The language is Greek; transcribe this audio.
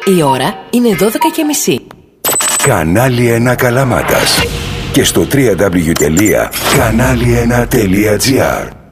Η ώρα είναι 12:30. Κανάλι 1 Καλαμάτας. Και στο www.kanali1.gr.